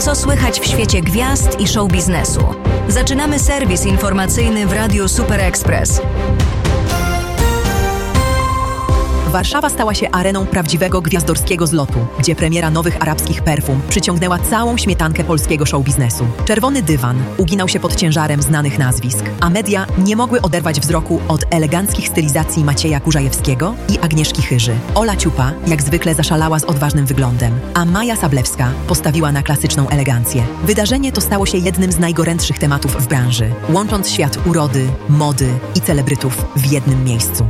Co słychać w świecie gwiazd i show biznesu? Zaczynamy serwis informacyjny w Radiu Super Express. Warszawa stała się areną prawdziwego gwiazdorskiego zlotu, gdzie premiera nowych arabskich perfum przyciągnęła całą śmietankę polskiego show-biznesu. Czerwony dywan uginał się pod ciężarem znanych nazwisk, a media nie mogły oderwać wzroku od eleganckich stylizacji Macieja Kurzajewskiego i Agnieszki Chyży. Ola Ciupa jak zwykle zaszalała z odważnym wyglądem, a Maja Sablewska postawiła na klasyczną elegancję. Wydarzenie to stało się jednym z najgorętszych tematów w branży, łącząc świat urody, mody i celebrytów w jednym miejscu.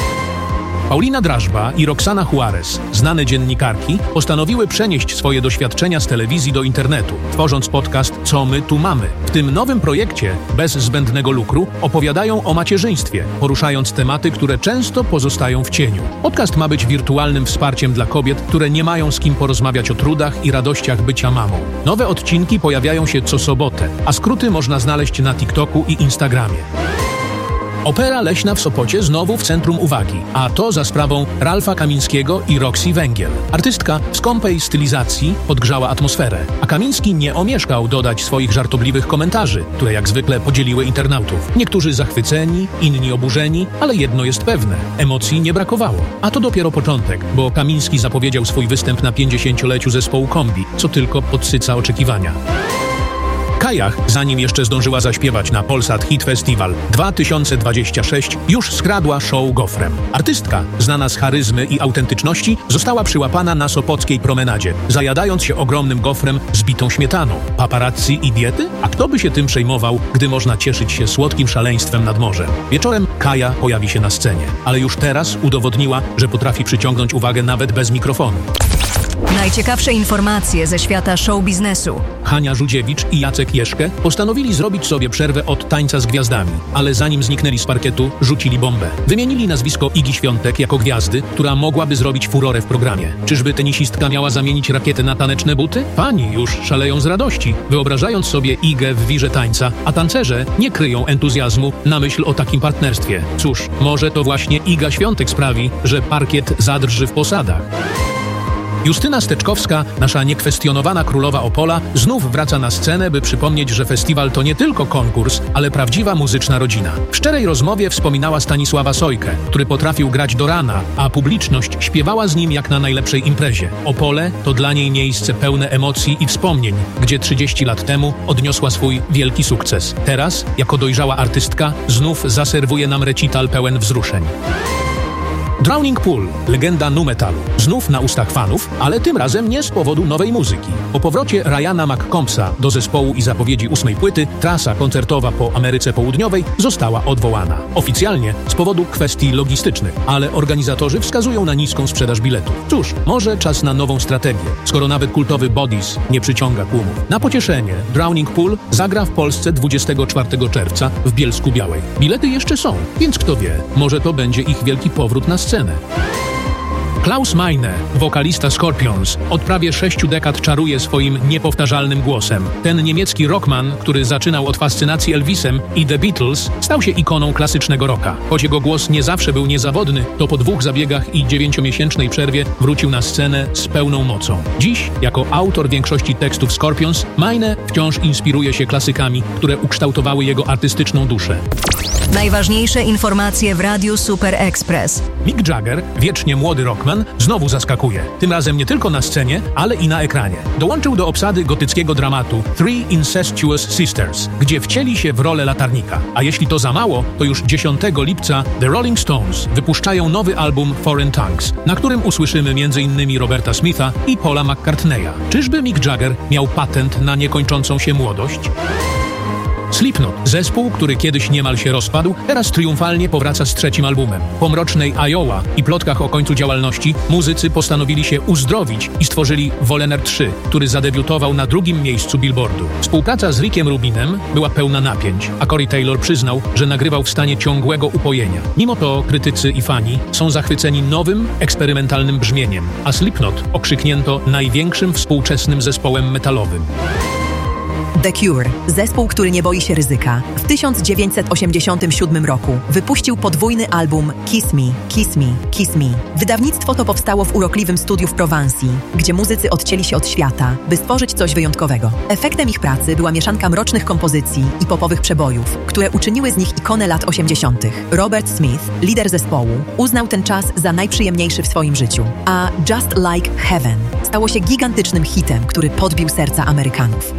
Paulina Drażba i Roxana Juarez, znane dziennikarki, postanowiły przenieść swoje doświadczenia z telewizji do internetu, tworząc podcast Co my tu mamy. W tym nowym projekcie, bez zbędnego lukru, opowiadają o macierzyństwie, poruszając tematy, które często pozostają w cieniu. Podcast ma być wirtualnym wsparciem dla kobiet, które nie mają z kim porozmawiać o trudach i radościach bycia mamą. Nowe odcinki pojawiają się co sobotę, a skróty można znaleźć na TikToku i Instagramie. Opera Leśna w Sopocie znowu w centrum uwagi, a to za sprawą Ralfa Kamińskiego i Roxy Węgiel. Artystka w skąpej stylizacji podgrzała atmosferę, a Kamiński nie omieszkał dodać swoich żartobliwych komentarzy, które jak zwykle podzieliły internautów. Niektórzy zachwyceni, inni oburzeni, ale jedno jest pewne – emocji nie brakowało. A to dopiero początek, bo Kamiński zapowiedział swój występ na 50-leciu zespołu Kombi, co tylko podsyca oczekiwania. Kajach, zanim jeszcze zdążyła zaśpiewać na Polsat Hit Festival 2026, już skradła show gofrem. Artystka, znana z charyzmy i autentyczności, została przyłapana na sopockiej promenadzie, zajadając się ogromnym gofrem z bitą śmietaną. Paparazzi i diety? A kto by się tym przejmował, gdy można cieszyć się słodkim szaleństwem nad morzem? Wieczorem Kaja pojawi się na scenie, ale już teraz udowodniła, że potrafi przyciągnąć uwagę nawet bez mikrofonu. Najciekawsze informacje ze świata show biznesu. Hania Żudziewicz i Jacek Jeszkę postanowili zrobić sobie przerwę od tańca z gwiazdami, ale zanim zniknęli z parkietu, rzucili bombę. Wymienili nazwisko Igi Świątek jako gwiazdy, która mogłaby zrobić furorę w programie. Czyżby tenisistka miała zamienić rakietę na taneczne buty? Fani już szaleją z radości, wyobrażając sobie Igę w wirze tańca, a tancerze nie kryją entuzjazmu na myśl o takim partnerstwie. Cóż, może to właśnie Iga Świątek sprawi, że parkiet zadrży w posadach. Justyna Steczkowska, nasza niekwestionowana królowa Opola, znów wraca na scenę, by przypomnieć, że festiwal to nie tylko konkurs, ale prawdziwa muzyczna rodzina. W szczerej rozmowie wspominała Stanisława Sojkę, który potrafił grać do rana, a publiczność śpiewała z nim jak na najlepszej imprezie. Opole to dla niej miejsce pełne emocji i wspomnień, gdzie 30 lat temu odniosła swój wielki sukces. Teraz, jako dojrzała artystka, znów zaserwuje nam recital pełen wzruszeń. Drowning Pool, legenda nu metalu, znów na ustach fanów, ale tym razem nie z powodu nowej muzyki. Po powrocie Ryana McCombsa do zespołu i zapowiedzi 8. płyty, trasa koncertowa po Ameryce Południowej została odwołana. Oficjalnie z powodu kwestii logistycznych, ale organizatorzy wskazują na niską sprzedaż biletów. Cóż, może czas na nową strategię, skoro nawet kultowy Bodies nie przyciąga tłumów. Na pocieszenie, Drowning Pool zagra w Polsce 24 czerwca w Bielsku Białej. Bilety jeszcze są, więc kto wie, może to będzie ich wielki powrót na scenę. Klaus Meine, wokalista Scorpions, od prawie 6 dekad czaruje swoim niepowtarzalnym głosem. Ten niemiecki rockman, który zaczynał od fascynacji Elvisem i The Beatles, stał się ikoną klasycznego rocka. Choć jego głos nie zawsze był niezawodny, to po 2 zabiegach i 9-miesięcznej przerwie wrócił na scenę z pełną mocą. Dziś, jako autor większości tekstów Scorpions, Meine wciąż inspiruje się klasykami, które ukształtowały jego artystyczną duszę. Najważniejsze informacje w Radiu Super Express. Mick Jagger, wiecznie młody rockman, znowu zaskakuje. Tym razem nie tylko na scenie, ale i na ekranie. Dołączył do obsady gotyckiego dramatu Three Incestuous Sisters, gdzie wcieli się w rolę latarnika. A jeśli to za mało, to już 10 lipca The Rolling Stones wypuszczają nowy album Foreign Tongues, na którym usłyszymy m.in. Roberta Smitha i Paula McCartneya. Czyżby Mick Jagger miał patent na niekończącą się młodość? Slipknot, zespół, który kiedyś niemal się rozpadł, teraz triumfalnie powraca z 3. albumem. Po mrocznej Iowa i plotkach o końcu działalności muzycy postanowili się uzdrowić i stworzyli Volener 3, który zadebiutował na 2. miejscu Billboardu. Współpraca z Rickiem Rubinem była pełna napięć, a Corey Taylor przyznał, że nagrywał w stanie ciągłego upojenia. Mimo to krytycy i fani są zachwyceni nowym, eksperymentalnym brzmieniem, a Slipknot okrzyknięto największym współczesnym zespołem metalowym. The Cure, zespół, który nie boi się ryzyka, w 1987 roku wypuścił podwójny album Kiss Me, Kiss Me, Kiss Me. Wydawnictwo to powstało w urokliwym studiu w Prowansji, gdzie muzycy odcięli się od świata, by stworzyć coś wyjątkowego. Efektem ich pracy była mieszanka mrocznych kompozycji i popowych przebojów, które uczyniły z nich ikonę lat 80. Robert Smith, lider zespołu, uznał ten czas za najprzyjemniejszy w swoim życiu, a Just Like Heaven stało się gigantycznym hitem, który podbił serca Amerykanów.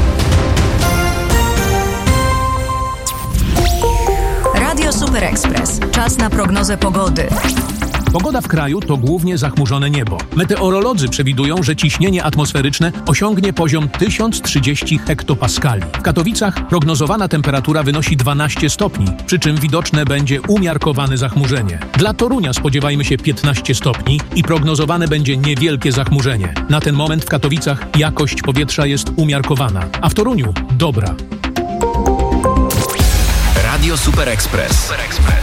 Radio Super Express. Czas na prognozę pogody. Pogoda w kraju to głównie zachmurzone niebo. Meteorolodzy przewidują, że ciśnienie atmosferyczne osiągnie poziom 1030 hektopaskali. W Katowicach prognozowana temperatura wynosi 12 stopni, przy czym widoczne będzie umiarkowane zachmurzenie. Dla Torunia spodziewajmy się 15 stopni i prognozowane będzie niewielkie zachmurzenie. Na ten moment w Katowicach jakość powietrza jest umiarkowana, a w Toruniu dobra. Radio Super Express.